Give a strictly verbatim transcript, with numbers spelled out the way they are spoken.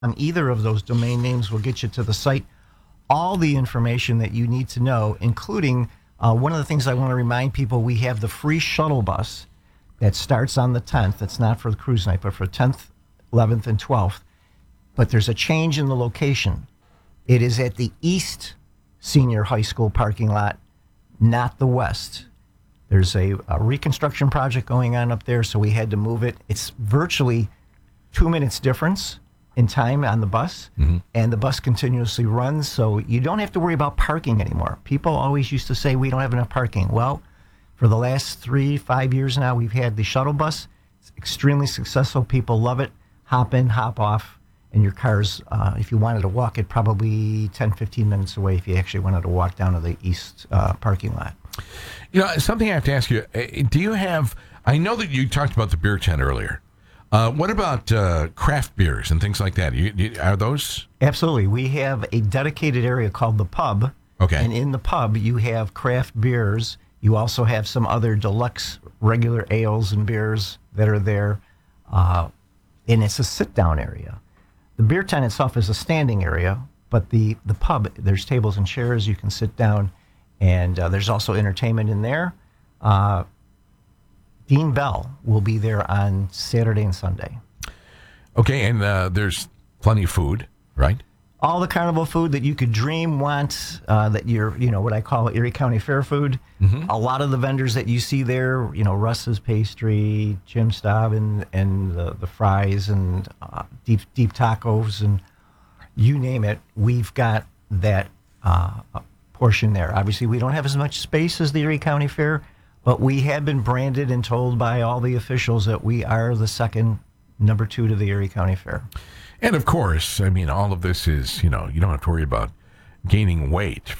on either of those domain names will get you to the site. All the information that you need to know, including uh, one of the things I want to remind people, we have the free shuttle bus that starts on the tenth. It's not for the cruise night, but for tenth, eleventh, and twelfth. But there's a change in the location. It is at the East Senior High School parking lot, not the West. There's a, a reconstruction project going on up there, so we had to move it. It's virtually two minutes difference in time on the bus, mm-hmm. and the bus continuously runs, so you don't have to worry about parking anymore. People always used to say, we don't have enough parking. Well, for the last three, five years now, we've had the shuttle bus. It's extremely successful. People love it. Hop in, hop off, and your car's, uh, if you wanted to walk it, probably ten, fifteen minutes away if you actually wanted to walk down to the east uh, parking lot. You know, something I have to ask you, do you have, I know that you talked about the beer tent earlier. Uh, what about uh, craft beers and things like that? You, you, are those? Absolutely. We have a dedicated area called the pub. Okay. And in the pub, you have craft beers. You also have some other deluxe regular ales and beers that are there. Uh, and it's a sit-down area. The beer tent itself is a standing area, but the, the pub, there's tables and chairs. You can sit down, and uh, there's also entertainment in there. Uh, Dean Bell will be there on Saturday and Sunday. Okay, and uh, there's plenty of food, right? All the carnival food that you could dream, want, uh, that you're, you know, what I call Erie County Fair food. Mm-hmm. A lot of the vendors that you see there, you know, Russ's Pastry, Jim Staub, and, and the, the fries, and uh, deep deep tacos, and you name it, we've got that uh, portion there. Obviously, we don't have as much space as the Erie County Fair, but we have been branded and told by all the officials that we are the second number two to the Erie County Fair. And of course, I mean, all of this is, you know, you don't have to worry about gaining weight